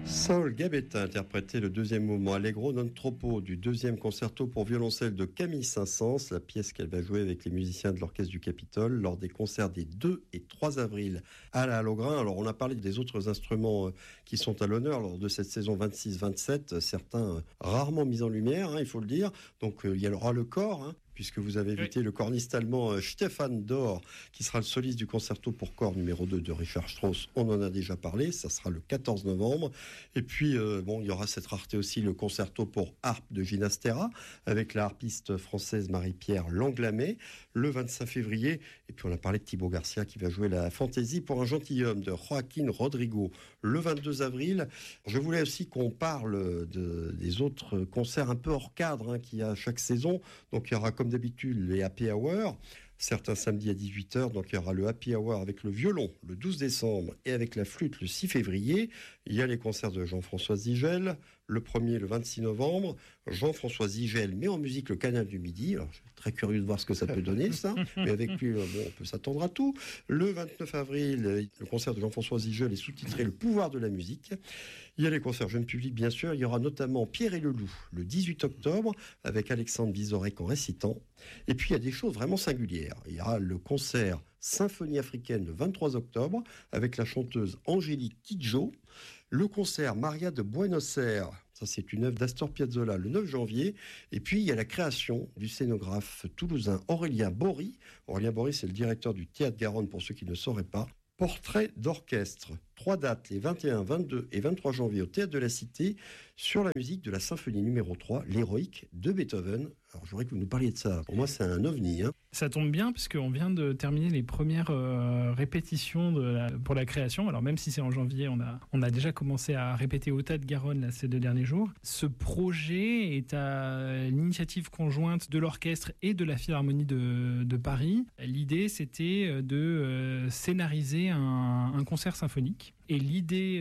Saul Gabetta interprétait le deuxième mouvement Allegro non troppo du deuxième concerto pour violoncelle de Camille Saint-Saëns, la pièce qu'elle va jouer avec les musiciens de l'Orchestre du Capitole lors des concerts des 2 et 3 avril à la Hallogrin. Alors on a parlé des autres instruments qui sont à l'honneur lors de cette saison 26-27, certains rarement mis en lumière, il faut le dire. Donc il y aura le corps, puisque vous avez invité le corniste allemand Stefan Dor, qui sera le soliste du concerto pour corps numéro 2 de Richard Strauss. On en a déjà parlé, ça sera le 14 novembre. Et puis, il y aura cette rareté aussi, le concerto pour harpe de Ginastera, avec la harpiste française Marie-Pierre Langlamet, le 25 février. Et puis, on a parlé de Thibaut Garcia, qui va jouer la fantaisie pour un gentilhomme de Joaquin Rodrigo, le 22 avril. Je voulais aussi qu'on parle des autres concerts un peu hors cadre, qu'il y a chaque saison. Donc, il y aura comme d'habitude les Happy Hour, certains samedis à 18h, donc il y aura le Happy Hour avec le violon le 12 décembre et avec la flûte le 6 février. Il y a les concerts de Jean-François Zigel, le 1er le 26 novembre. Jean-François Zigel met en musique le Canal du Midi. Alors, je suis très curieux de voir ce que ça peut donner, ça. Mais avec lui, on peut s'attendre à tout. Le 29 avril, le concert de Jean-François Zigel est sous-titré Le pouvoir de la musique. Il y a les concerts jeunes publics, bien sûr. Il y aura notamment Pierre et le Loup le 18 octobre avec Alexandre Vizorek en récitant. Et puis, il y a des choses vraiment singulières. Il y aura le concert Symphonie africaine le 23 octobre avec la chanteuse Angélique Kidjo. Le concert Maria de Buenos Aires, ça c'est une œuvre d'Astor Piazzolla, le 9 janvier. Et puis il y a la création du scénographe toulousain Aurélien Bory. Aurélien Bory, c'est le directeur du Théâtre Garonne pour ceux qui ne sauraient pas. Portrait d'orchestre. 3 dates, les 21, 22 et 23 janvier au Théâtre de la Cité, sur la musique de la symphonie numéro 3, l'Héroïque de Beethoven. Alors je voudrais que vous nous parliez de ça. Pour moi, c'est un ovni. Ça tombe bien, puisqu'on vient de terminer les premières répétitions pour la création. Alors même si c'est en janvier, on a déjà commencé à répéter au Théâtre Garonne là, ces 2 derniers jours. Ce projet est à l'initiative conjointe de l'orchestre et de la Philharmonie de Paris. L'idée, c'était de scénariser un concert symphonique. Et l'idée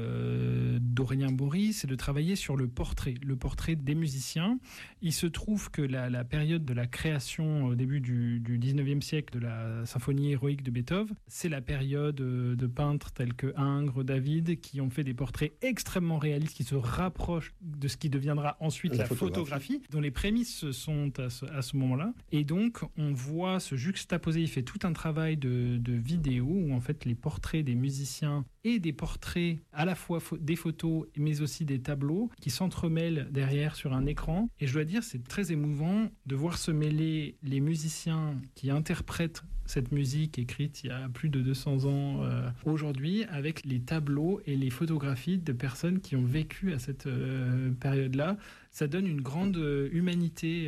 d'Aurélien Bory, c'est de travailler sur le portrait des musiciens. Il se trouve que la période de la création au début du 19e siècle de la symphonie héroïque de Beethoven, c'est la période de peintres tels que Ingres, David, qui ont fait des portraits extrêmement réalistes, qui se rapprochent de ce qui deviendra ensuite la photographie, dont les prémices sont à ce moment-là. Et donc, on voit se juxtaposer, il fait tout un travail de vidéo, où en fait les portraits des musiciens et des portraits, à la fois des photos, mais aussi des tableaux qui s'entremêlent derrière sur un écran. Et je dois dire, c'est très émouvant de voir se mêler les musiciens qui interprètent cette musique écrite il y a plus de 200 ans aujourd'hui, avec les tableaux et les photographies de personnes qui ont vécu à cette période-là. Ça donne une grande humanité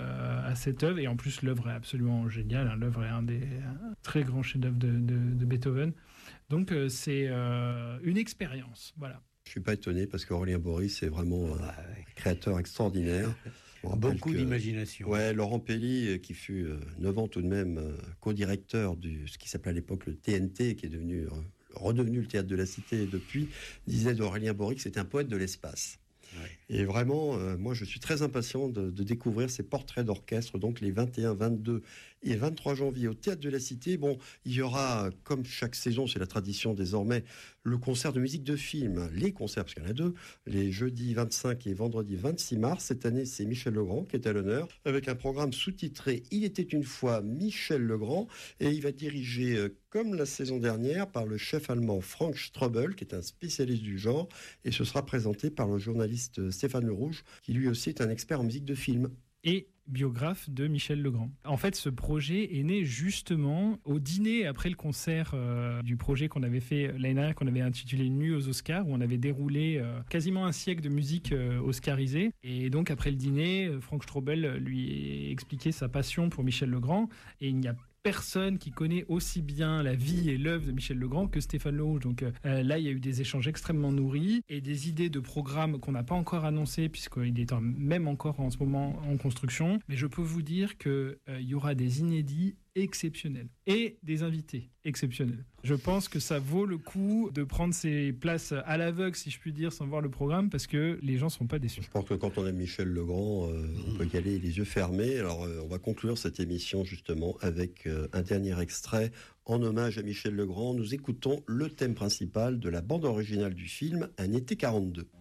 à cette œuvre. Et en plus, l'œuvre est absolument géniale. L'œuvre est un des très grands chefs-d'œuvre de Beethoven. Donc, c'est une expérience. Voilà. Je ne suis pas étonné parce qu'Aurélien Bory, c'est vraiment un créateur extraordinaire. Beaucoup d'imagination. Ouais, Laurent Pelli, qui fut 9 ans tout de même co-directeur de ce qui s'appelait à l'époque le TNT, qui est redevenu le Théâtre de la Cité depuis, disait d'Aurélien Bory que c'était un poète de l'espace. Ouais. Et vraiment, moi je suis très impatient de découvrir ces portraits d'orchestre, donc les 21, 22 et 23 janvier au Théâtre de la Cité. Bon, il y aura, comme chaque saison, c'est la tradition désormais, le concert de musique de film, les concerts, parce qu'il y en a 2, les jeudis 25 et vendredi 26 mars. Cette année, c'est Michel Legrand qui est à l'honneur, avec un programme sous-titré « Il était une fois Michel Legrand », et il va diriger, comme la saison dernière, par le chef allemand Frank Strobel, qui est un spécialiste du genre, et ce sera présenté par le journaliste Stéphane Le Rouge, qui lui aussi est un expert en musique de film. Et biographe de Michel Legrand. En fait, ce projet est né justement au dîner après le concert du projet qu'on avait fait l'année dernière, qu'on avait intitulé Nuit aux Oscars, où on avait déroulé quasiment un siècle de musique oscarisée. Et donc, après le dîner, Frank Strobel lui expliquait sa passion pour Michel Legrand. Et il n'y a personne qui connaît aussi bien la vie et l'œuvre de Michel Legrand que Stéphane Le Rouge. Donc là, il y a eu des échanges extrêmement nourris et des idées de programmes qu'on n'a pas encore annoncées, puisqu'il est même encore en ce moment en construction. Mais je peux vous dire qu'il y aura des inédits exceptionnels et des invités exceptionnels. Je pense que ça vaut le coup de prendre ses places à l'aveugle, si je puis dire, sans voir le programme, parce que les gens ne seront pas déçus. Je pense que quand on aime Michel Legrand, on peut y aller les yeux fermés. Alors, on va conclure cette émission justement avec un dernier extrait En hommage à Michel Legrand, nous écoutons le thème principal de la bande originale du film Un été 42.